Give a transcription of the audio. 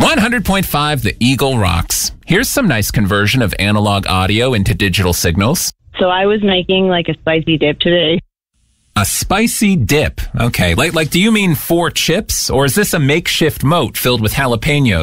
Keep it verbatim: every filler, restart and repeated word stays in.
one hundred point five The Eagle rocks. Here's some nice conversion of analog audio into digital signals. So I was making like a spicy dip today. A spicy dip. Okay. Like, like, do you mean four chips? Or is this a makeshift moat filled with jalapenos?